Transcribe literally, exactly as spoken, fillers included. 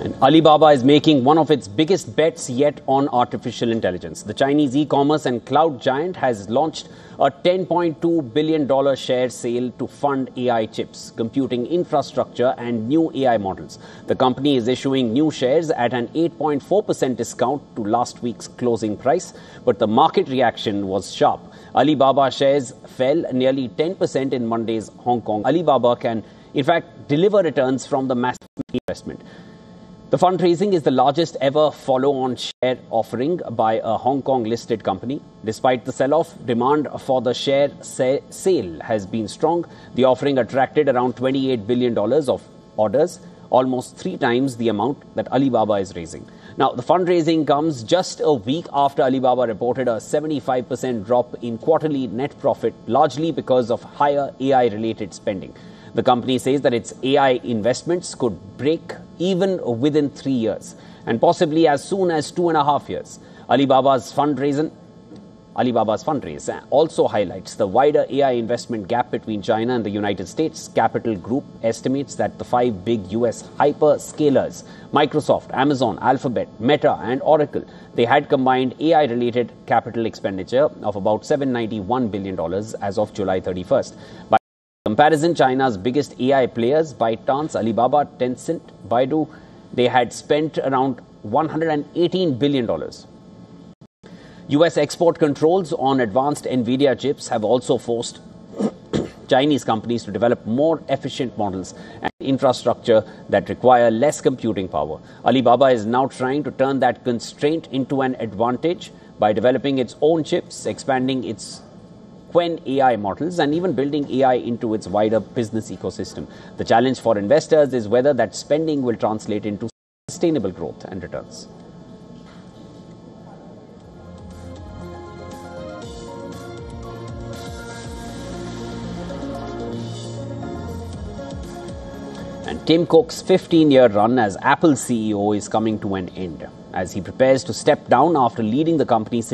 And Alibaba is making one of its biggest bets yet on artificial intelligence. The Chinese e-commerce and cloud giant has launched a ten point two billion dollars share sale to fund A I chips, computing infrastructure and new A I models. The company is issuing new shares at an eight point four percent discount to last week's closing price, but the market reaction was sharp. Alibaba shares fell nearly ten percent in Monday's Hong Kong. Alibaba can, in fact, deliver returns from the massive investment. The fundraising is the largest ever follow-on share offering by a Hong Kong-listed company. Despite the sell-off, demand for the share sa- sale has been strong. The offering attracted around twenty-eight billion dollars of orders, almost three times the amount that Alibaba is raising. Now, the fundraising comes just a week after Alibaba reported a seventy-five percent drop in quarterly net profit, largely because of higher A I-related spending. The company says that its A I investments could break even within three years and possibly as soon as two and a half years. Alibaba's fundraising, Alibaba's fundraise also highlights the wider A I investment gap between China and the United States. Capital Group estimates that the five big U S hyperscalers, Microsoft, Amazon, Alphabet, Meta, and Oracle, they had combined A I-related capital expenditure of about seven hundred ninety-one billion dollars as of July thirty-first. By comparison, China's biggest A I players, ByteDance, Alibaba, Tencent, Baidu, they had spent around one hundred eighteen billion dollars. U S export controls on advanced NVIDIA chips have also forced Chinese companies to develop more efficient models and infrastructure that require less computing power. Alibaba is now trying to turn that constraint into an advantage by developing its own chips, expanding its Qwen A I models, and even building A I into its wider business ecosystem. The challenge for investors is whether that spending will translate into sustainable growth and returns. And Tim Cook's fifteen-year run as Apple C E O is coming to an end as he prepares to step down after leading the company